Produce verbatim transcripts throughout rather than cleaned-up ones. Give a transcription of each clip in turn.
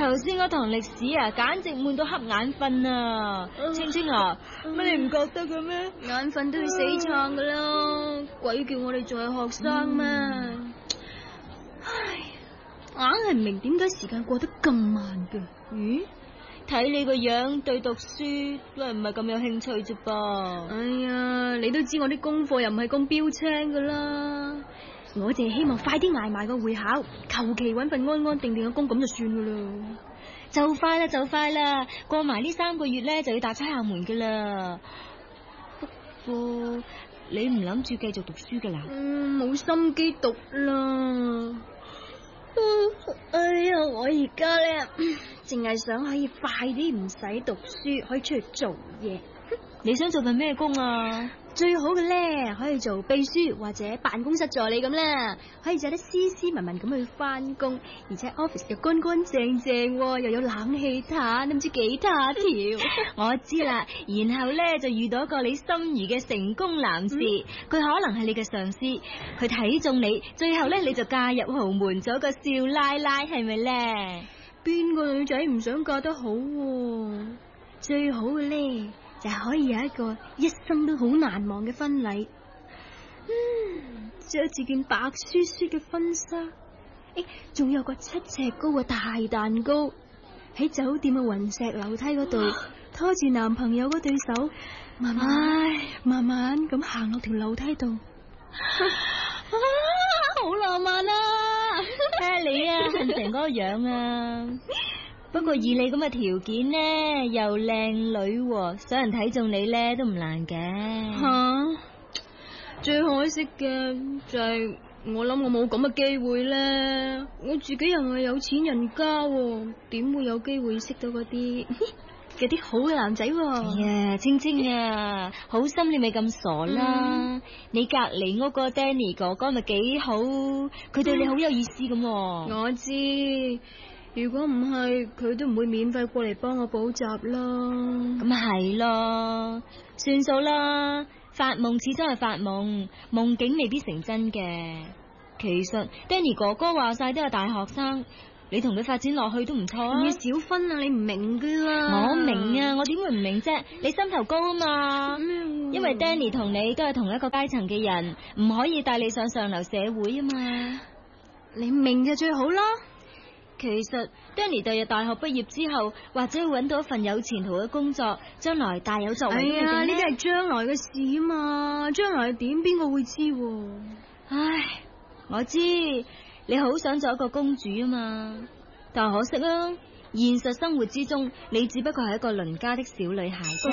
頭先嗰堂歷史啊，簡直悶到瞌眼瞓啊！青青啊，乜你唔覺得嘅咩？ 眼瞓都要死撐噶啦，鬼叫我哋仲係學生咩？ 嗯、 唉，硬係唔明點解時間過得咁慢嘅。 咦？睇你個樣對讀書都係唔係咁有興趣啫噃？ 哎呀，你都知我啲功課又唔係咁標青噶啦，我淨係希望快啲捱埋個會考，求其搵份安安定定嘅工咁就算噶啦。 就快啦，就快啦，過埋呢三個月咧就要踏出校門噶啦。不過你唔諗住繼續讀書噶啦？ 嗯，冇心機讀啦。哎呀，我而家咧淨係想可以快啲唔使讀書，可以出去做嘢。 你想做份咩工啊？ 最好嘅咧，可以做秘書或者辦公室助理咁啦，可以做得斯斯文文咁去翻工，而且 office 又乾乾淨淨，又有冷氣嘆，都唔知幾他條。 我知啦，然後咧就遇到一個你心儀嘅成功男士，佢、嗯、可能係你嘅上司，佢睇中你，最後咧你就嫁入豪門，做一個少奶奶，係咪咧？ 邊個女仔唔想嫁得好啊？最好嘅咧，就可以有一個一生都好難忘嘅婚禮，嗯，着住件白雪雪嘅婚紗，誒，仲有個七尺高嘅大蛋糕，喺酒店嘅雲石樓梯嗰度拖住男朋友嗰對手，慢慢唉慢慢咁行落條樓梯度，啊，好浪漫啊！ 睇下你啊，恨成嗰個樣啊！不過以你咁嘅條件呢，又靚女，想人睇中你呢都唔難嘅。 吓、啊，最可惜嘅就係我諗我冇咁嘅機會咧，我自己又係有錢人家，點會有機會識到嗰啲嗰啲好嘅男仔？ 呀，青青啊，好心你咪咁傻啦！嗯、你隔籬屋個 Danny 哥哥咪幾好，佢對你好有意思咁、啊嗯。我知。如果唔係，佢都唔會免費過嚟幫我補習啦。 咁係咯，算數啦。發夢始終係發夢，夢境未必成真嘅。其實 Danny 哥哥話晒都係大學生，你同佢發展落去都唔錯啊。 要小芬啊，你唔明噶啦。 我明啊，我點會唔明啫？你心頭高啊嘛。嗯、因為 Danny 同你都係同一個階層嘅人，唔可以帶你上上流社會啊嘛。 你明就最好啦。 其實 Danny 第日大學畢業之後，或者會揾到一份有前途嘅工作，將來大有作為。 係啊，呢啲係將來嘅事啊嘛，將來係點，邊個會知？ 唉，我知你好想做一個公主啊嘛，但可惜啦，現實生活之中，你只不過係一個鄰家的小女孩啫。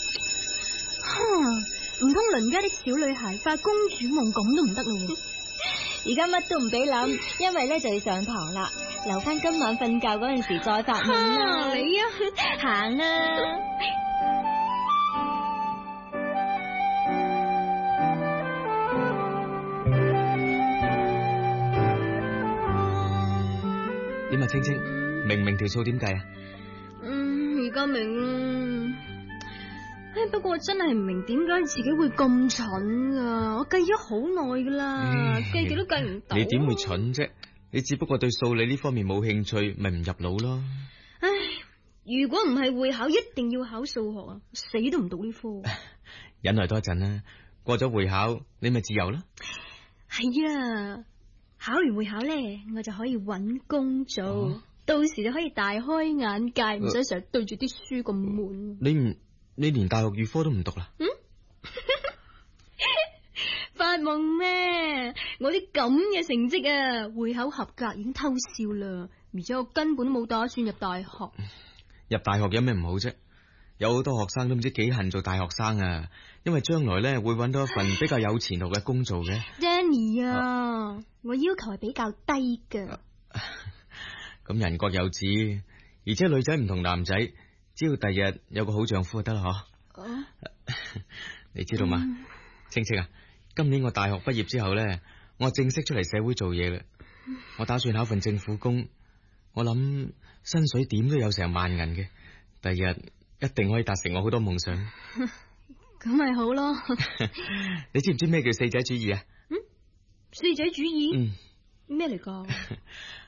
唔通鄰家的小女孩發公主夢咁都唔得咯？ 而家乜都唔俾諗，因為咧就要上堂啦，留翻今晚瞓覺嗰陣時再發夢啦。 啊你啊， 行啊！ 點啊，青青，明唔明條數點計啊？ 嗯，而家明啦。唉，不過我真係唔明點解自己會咁蠢啊！我計咗好耐噶啦，計極都計唔到。 你點會蠢啫？你只不過對數理呢方面冇興趣，咪唔入腦咯。 唉，如果唔係會考，一定要考數學啊，死都唔讀呢科。 忍耐多一陣啦，過咗會考，你咪自由啦。 係啊，考完會考咧，我就可以搵工做，哦、到時就可以大開眼界，唔使成日對住啲書咁悶。 你唔？你連大學預科都唔讀啦？ 嗯，發夢咩？我啲咁嘅成績啊，會考合格已經偷笑啦，而且我根本冇打算入大學。 入大學有咩唔好啫？有好多學生都唔知幾恨做大學生啊，因為將來咧會搵到一份比較有前途嘅工做嘅。 Danny 啊，啊我要求係比較低噶。 咁人各有志，而且女仔唔同男仔。只要第日有個好丈夫就得啦，嗬、啊。你知道嘛？嗯、青青啊，今年我大學畢業之後咧，我正式出嚟社會做嘢啦。嗯、我打算考份政府工，我諗薪水點都有成萬銀嘅，第日一定可以達成我好多夢想。 咁咪好咯。 你知唔知咩叫四仔主義啊？ 嗯，四仔主義。嗯。咩嚟噶？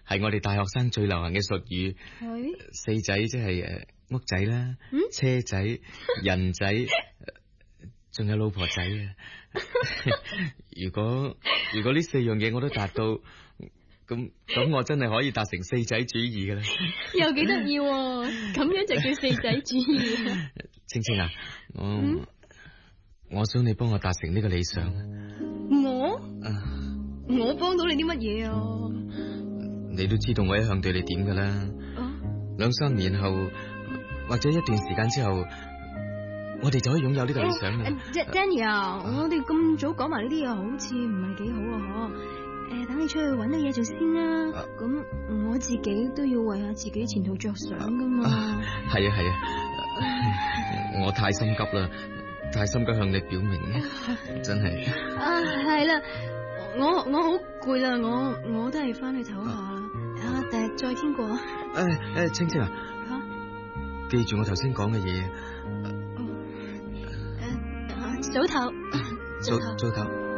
係我哋大學生最流行嘅術語。 係四仔即係誒屋仔啦， 嗯車仔、人仔，仲有老婆仔啊！如果如果呢四樣嘢我都達到，咁咁我真係可以達成四仔主義噶啦！ 又幾得意喎，咁樣就叫四仔主義啊！ 青青啊，我、 嗯、 我想你幫我達成呢個理想。 我我幫到你啲乜嘢啊？ 你都知道我一向對你點噶啦。兩、啊、三年後或者一段時間之後，我哋就可以擁有呢個理想啦。 Danny 啊，我哋咁早講埋呢啲嘢，好似唔係幾好啊！嗬，誒，等你出去搵啲嘢做先啦。咁、啊、我自己都要為下自己前途着想噶嘛。 係啊係啊，啊，啊，我太心急啦，太心急向你表明，真係。 啊，係啦，我我好攰啦，我我都係翻去唞下啦。啊，第日再傾過。誒誒，青青啊， 吓， 記住我頭先講嘅嘢。 誒，早唞， 早早唞。